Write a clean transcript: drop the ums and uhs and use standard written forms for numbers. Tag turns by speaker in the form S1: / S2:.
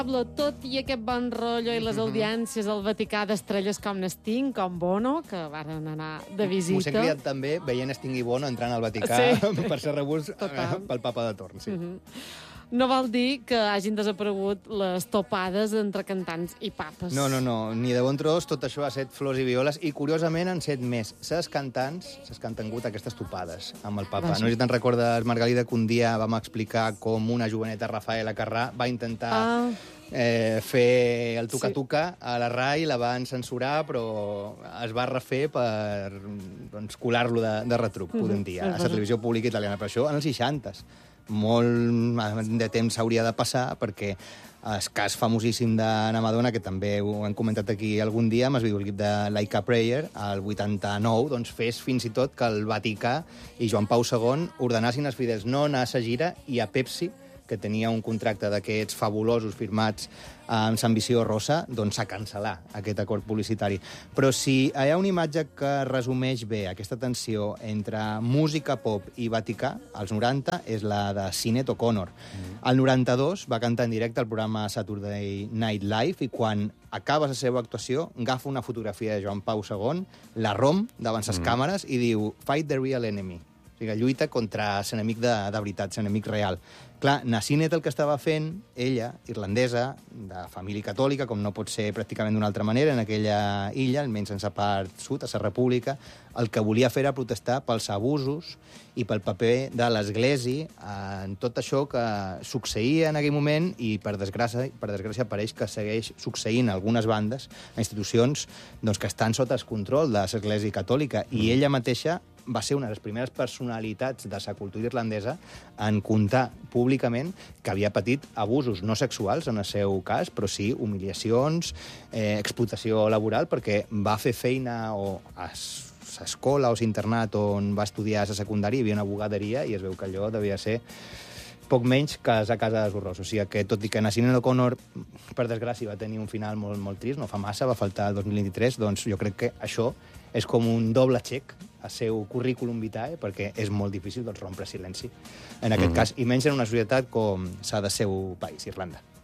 S1: Tot i aquest bon rotllo i les audiències al Vaticà d'estrelles com Sting, com Bono, que varen anar de visita.
S2: M'ho sent criat també veient Sting i Bono entrant al Vaticà per ser rebuts pel papa de torn. Sí.
S1: No vol dir que hagin desaparegut les topades entre cantants i papes.
S2: No, ni de bon tros, tot això ha set flors i violes, i curiosament han set més ses cantants, ses que han tingut aquestes topades amb el papa. No sé si te'n recordes, Margalida, que un dia vam explicar com una joveneta Rafaela Carrà va intentar fer el tuca-tuca a la RAI, la van censurar, però es va refer per colar-lo de retruc, podem dir, a la televisió pública italiana. Per això en els 60s. Molt de temps s'hauria de passar, perquè el cas famosíssim d'Anna Madonna, que també ho hem comentat aquí algun dia, amb el videoclip de Like a Prayer, al 89, doncs fes fins i tot que el Vaticà i Joan Pau II ordenassin als fidels no anar a la gira, i a Pepsi, que tenia un contracte d'aquests fabulosos firmats amb Sant Vició Rosa, doncs a cancel·lar aquest acord publicitari. Però si hi ha una imatge que resumeix bé aquesta tensió entre música pop i Vaticà, als 90, és la de Sinéad O'Connor. Al 92 va cantar en directe al programa Saturday Night Live, i quan acaba la seva actuació agafa una fotografia de Joan Pau II, la romp davant les càmeres i diu "Fight the real enemy". O sigui, lluita contra l'enemic de veritat, l'enemic real. Clar, na Sinéad el que estava fent, ella, irlandesa, de família catòlica, com no pot ser pràcticament d'una altra manera, en aquella illa, almenys en la part sud, a la república, el que volia fer era protestar pels abusos i pel paper de l'Església en tot això que succeïa en aquell moment, i per desgràcia pareix que segueix succeint a algunes bandes, a institucions que estan sota el control de l'Església catòlica, i ella mateixa va ser una de les primeres personalitats de la cultura irlandesa en contar públicament que havia patit abusos no sexuals, en el seu cas, però sí humiliacions, explotació laboral, perquè va fer feina a l'escola o l'internat on va estudiar a la secundària, hi havia una bugaderia, i es veu que allò devia ser poc menys que a casa dels horrors. O sigui que, tot i que Sinéad O'Connor, per desgràcia, va tenir un final molt, molt trist, no fa massa, va faltar el 2023, doncs jo crec que això és com un doble xec al seu currículum vitae, perquè és molt difícil rompre silenci en aquest cas, i menys en una societat com s'ha de ser un país, Irlanda.